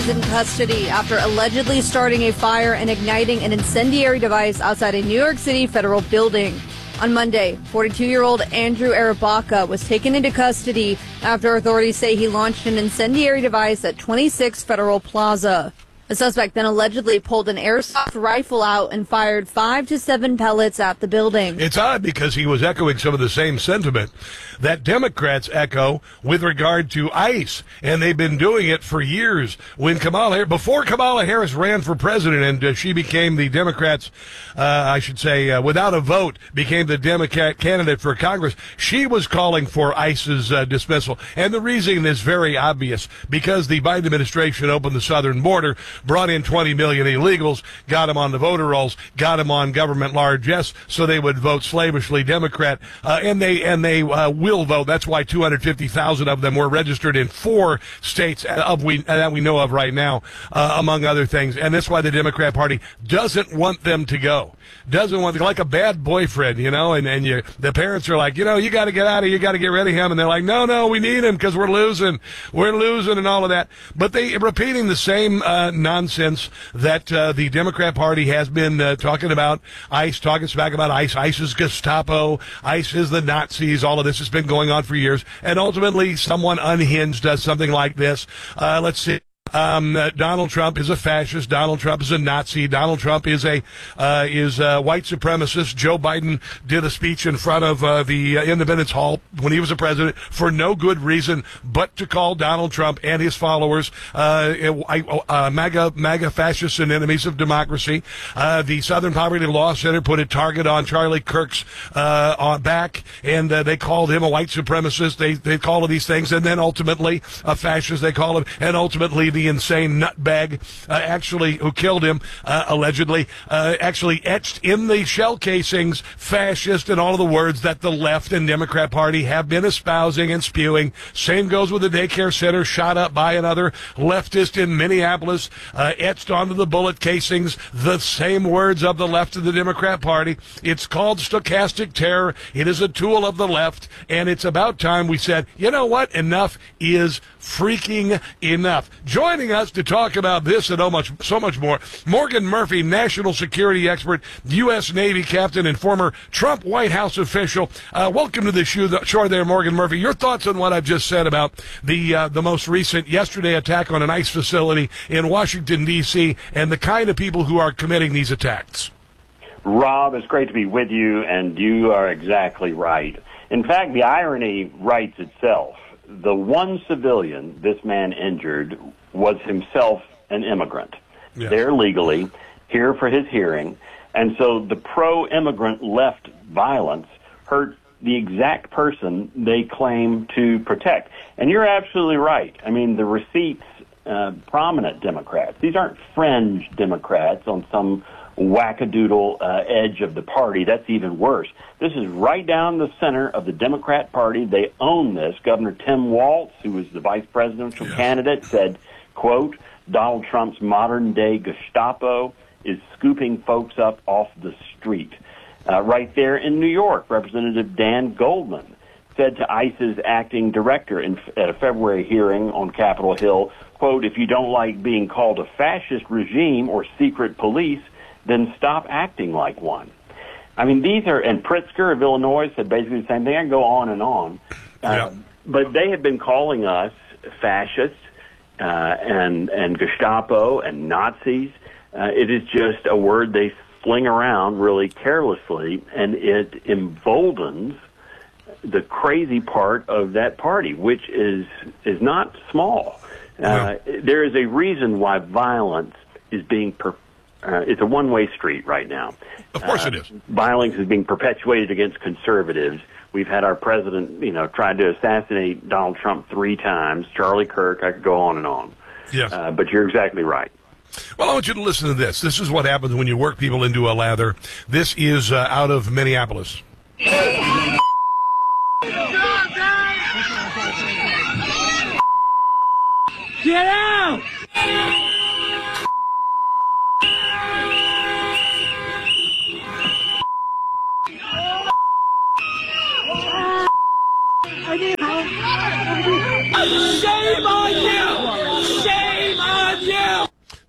is in custody after allegedly starting a fire and igniting an incendiary device outside a New York City federal building. On Monday, 42-year-old Andrew Arabaka was taken into custody after authorities say he launched an incendiary device at 26 Federal Plaza. The suspect then allegedly pulled an airsoft rifle out and fired 5 to 7 pellets at the building. It's odd because he was echoing some of the same sentiment that Democrats echo with regard to ICE, and they've been doing it for years. Before Kamala Harris ran for president and she became the Democrats, without a vote, became the Democrat candidate for Congress, she was calling for ICE's dismissal. And the reason is very obvious, because the Biden administration opened the southern border, brought in 20 million illegals, got them on the voter rolls, got them on government largesse, so they would vote slavishly Democrat, and they will vote. That's why 250,000 of them were registered in 4 states that we know of right now, among other things. And that's why the Democrat Party doesn't want them to go. Doesn't want, like a bad boyfriend, the parents are like, you got to get out of here, you got to get rid of him, and they're like, no, we need him because we're losing, and all of that. But they repeating the same nonsense that the Democrat Party has been talking about ICE, talking smack about ICE. ICE is Gestapo, ICE is the Nazis. All of this has been going on for years, and ultimately someone unhinged does something like this. Let's see. Donald Trump is a fascist. Donald Trump is a Nazi. Donald Trump is a white supremacist. Joe Biden did a speech in front of the Independence Hall when he was a president for no good reason but to call Donald Trump and his followers MAGA fascists and enemies of democracy. The Southern Poverty Law Center put a target on Charlie Kirk's back, and they called him a white supremacist. They call him these things, and then ultimately a fascist they call him, and ultimately the insane nutbag who killed him allegedly actually etched in the shell casings fascist and all of the words that the left and Democrat Party have been espousing and spewing. Same goes with the daycare center shot up by another leftist in Minneapolis, etched onto the bullet casings the same words of the left of the Democrat Party. It's called stochastic terror. It is a tool of the left, and it's about time we said, you know what, enough is freaking enough. Joining us to talk about this and so much more, Morgan Murphy, national security expert, U.S. Navy captain, and former Trump White House official. Welcome to the show there, Morgan Murphy. Your thoughts on what I've just said about the most recent yesterday attack on an ICE facility in Washington, D.C., and the kind of people who are committing these attacks? Rob, it's great to be with you, and you are exactly right. In fact, the irony writes itself. The one civilian this man injured was himself an immigrant. Yes. There legally, here for his hearing. And so the pro-immigrant left violence hurt the exact person they claim to protect. And you're absolutely right. I mean, the receipts, prominent Democrats, these aren't fringe Democrats on some wackadoodle edge of the party. That's even worse. This is right down the center of the Democrat Party. They own this. Governor Tim Walz, who was the vice presidential candidate, said, quote, Donald Trump's modern-day Gestapo is scooping folks up off the street. Right there in New York, Representative Dan Goldman said to ICE's acting director at a February hearing on Capitol Hill, quote, if you don't like being called a fascist regime or secret police, then stop acting like one. I mean, and Pritzker of Illinois said basically the same thing. I can go on and on. But they have been calling us fascists and Gestapo and Nazis. It is just a word they fling around really carelessly, and it emboldens the crazy part of that party, which is not small. There is a reason why violence is being it's a one-way street right now. Of course it is. Violence is being perpetuated against conservatives. We've had our president, tried to assassinate Donald Trump 3 times. Charlie Kirk, I could go on and on. Yes. But you're exactly right. Well, I want you to listen to this. This is what happens when you work people into a lather. This is out of Minneapolis. Get out! I need help. Shame on you! Shame on you!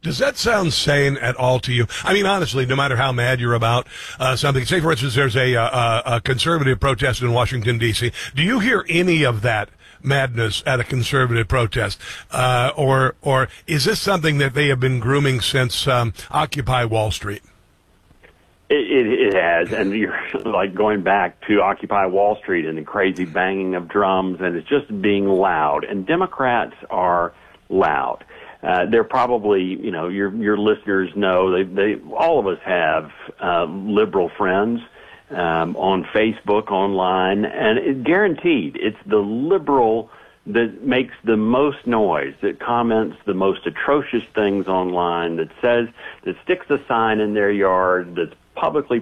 Does that sound sane at all to you? I mean, honestly, no matter how mad you're about something, say, for instance, there's a conservative protest in Washington, D.C. Do you hear any of that madness at a conservative protest? Or is this something that they have been grooming since Occupy Wall Street? It has, and you're like going back to Occupy Wall Street and the crazy banging of drums, and it's just being loud. And Democrats are loud. They're probably, your listeners know, they all of us have liberal friends on Facebook, online, and it's guaranteed it's the liberal that makes the most noise, that comments the most atrocious things online, that sticks a sign in their yard, that's publicly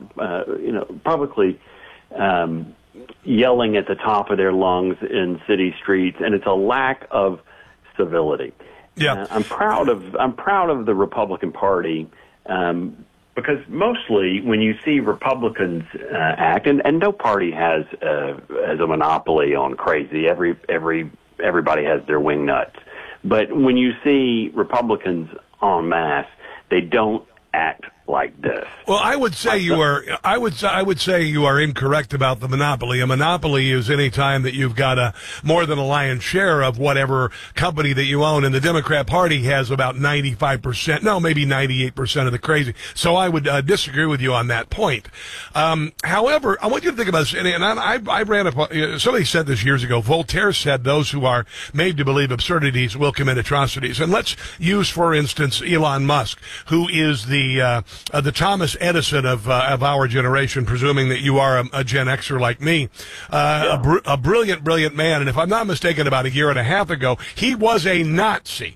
yelling at the top of their lungs in city streets, and it's a lack of civility. Yeah, I'm proud of the Republican Party because mostly when you see Republicans act, and no party has a monopoly on crazy. Everybody has their wing nuts, but when you see Republicans en masse, they don't act like this. Well, I would say you are incorrect about the monopoly. A monopoly is any time that you've got more than a lion's share of whatever company that you own, and the Democrat Party has about 95%, no, maybe 98% of the crazy. So I would disagree with you on that point. However, I want you to think about this, and I ran up, somebody said this years ago, Voltaire said those who are made to believe absurdities will commit atrocities. And let's use, for instance, Elon Musk, who is the Thomas Edison of our generation, presuming that you are a Gen Xer like me, a brilliant man. And if I'm not mistaken, about a year and a half ago, he was a Nazi.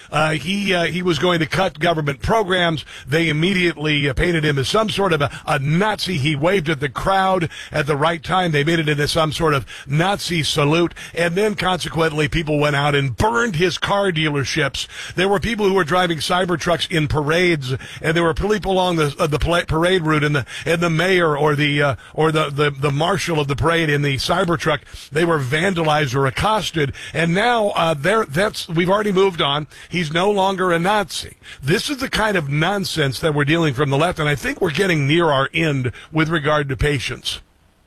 He was going to cut government programs. They immediately painted him as some sort of a Nazi. He waved at the crowd at the right time. They made it into some sort of Nazi salute. And then consequently, people went out and burned his car dealerships. There were people who were driving Cybertrucks in parades, and there were people along the parade route, and the mayor or the marshal of the parade in the Cybertruck, they were vandalized or accosted. And now we've already moved on. He's no longer a Nazi. This is the kind of nonsense that we're dealing from the left, and I think we're getting near our end with regard to patience.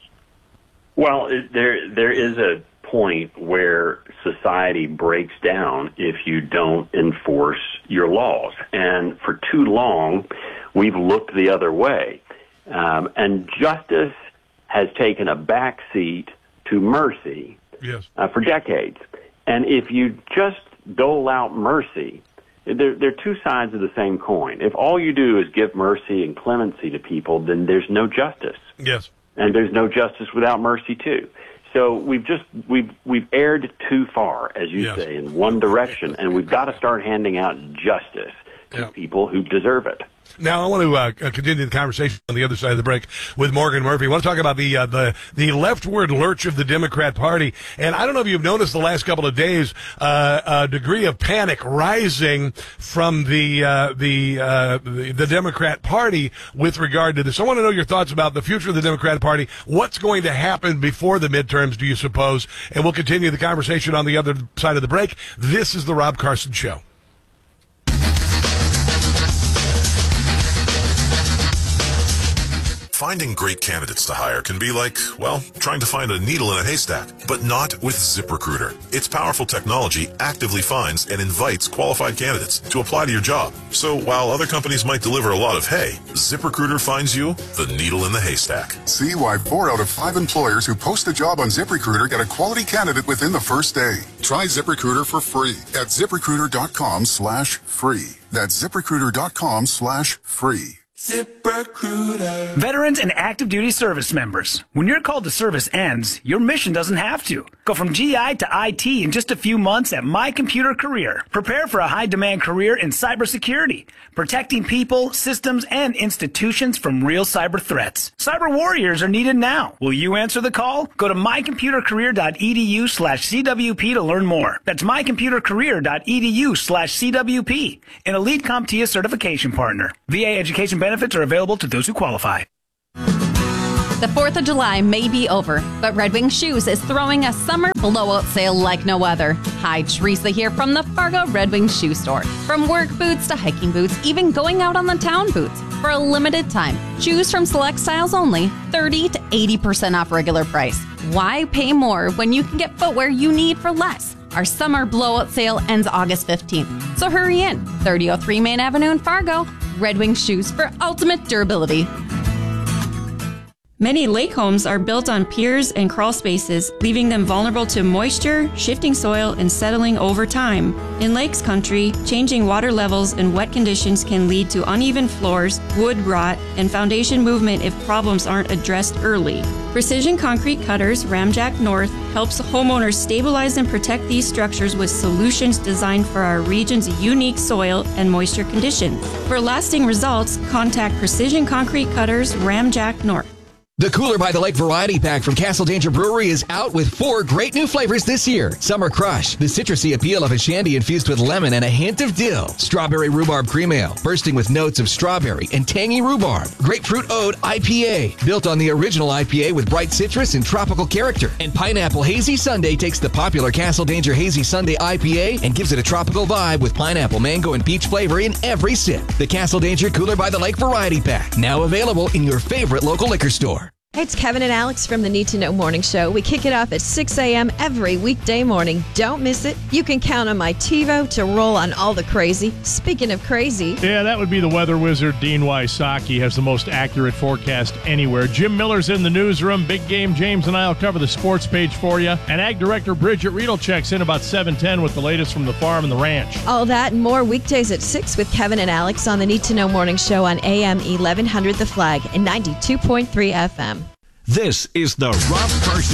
Well, there is a point where society breaks down if you don't enforce your laws. And for too long, we've looked the other way. And justice has taken a backseat to mercy for decades. And if you just dole out mercy, they're two sides of the same coin. If all you do is give mercy and clemency to people, then there's no justice. Yes. And there's no justice without mercy too. So we've erred too far, as you say, in one direction, and we've got to start handing out justice to people who deserve it. Now, I want to continue the conversation on the other side of the break with Morgan Murphy. I want to talk about the leftward lurch of the Democrat Party. And I don't know if you've noticed the last couple of days, a degree of panic rising from the Democrat Party with regard to this. I want to know your thoughts about the future of the Democrat Party. What's going to happen before the midterms, do you suppose? And we'll continue the conversation on the other side of the break. This is the Rob Carson Show. Finding great candidates to hire can be like, well, trying to find a needle in a haystack, but not with ZipRecruiter. Its powerful technology actively finds and invites qualified candidates to apply to your job. So while other companies might deliver a lot of hay, ZipRecruiter finds you the needle in the haystack. See why 4 out of 5 employers who post a job on ZipRecruiter get a quality candidate within the first day. Try ZipRecruiter for free at ZipRecruiter.com/free. That's ZipRecruiter.com/free. ZipRecruiter. Veterans and active duty service members. When your call to service ends, your mission doesn't have to. Go from GI to IT in just a few months at My Computer Career. Prepare for a high-demand career in cybersecurity, protecting people, systems, and institutions from real cyber threats. Cyber warriors are needed now. Will you answer the call? Go to mycomputercareer.edu/CWP to learn more. That's mycomputercareer.edu/CWP, an Elite CompTIA certification partner. VA education benefits are available to those who qualify. The 4th of July may be over, but Red Wing Shoes is throwing a summer blowout sale like no other. Hi, Teresa here from the Fargo Red Wing Shoe Store. From work boots to hiking boots, even going out on the town boots. For a limited time, choose from select styles only, 30 to 80% off regular price. Why pay more when you can get footwear you need for less? Our summer blowout sale ends August 15th, so hurry in. 3003 Main Avenue in Fargo. Red Wing Shoes for ultimate durability. Many lake homes are built on piers and crawl spaces, leaving them vulnerable to moisture, shifting soil, and settling over time. In lakes country, changing water levels and wet conditions can lead to uneven floors, wood rot, and foundation movement if problems aren't addressed early. Precision Concrete Cutters Ramjack North helps homeowners stabilize and protect these structures with solutions designed for our region's unique soil and moisture conditions. For lasting results, contact Precision Concrete Cutters Ramjack North. The Cooler by the Lake Variety Pack from Castle Danger Brewery is out with 4 great new flavors this year. Summer Crush, the citrusy appeal of a shandy infused with lemon and a hint of dill. Strawberry Rhubarb Cream Ale, bursting with notes of strawberry and tangy rhubarb. Grapefruit Ode IPA, built on the original IPA with bright citrus and tropical character. And Pineapple Hazy Sundae takes the popular Castle Danger Hazy Sundae IPA and gives it a tropical vibe with pineapple, mango, and peach flavor in every sip. The Castle Danger Cooler by the Lake Variety Pack, now available in your favorite local liquor store. Hey, it's Kevin and Alex from the Need to Know Morning Show. We kick it off at 6 a.m. every weekday morning. Don't miss it. You can count on my TiVo to roll on all the crazy. Speaking of crazy. Yeah, that would be the weather wizard, Dean Wysocki, has the most accurate forecast anywhere. Jim Miller's in the newsroom. Big Game James and I will cover the sports page for you. And Ag Director Bridget Riedel checks in about 7:10 with the latest from the farm and the ranch. All that and more weekdays at 6 with Kevin and Alex on the Need to Know Morning Show on AM 1100 The Flag and 92.3 FM. This is the Rob Carson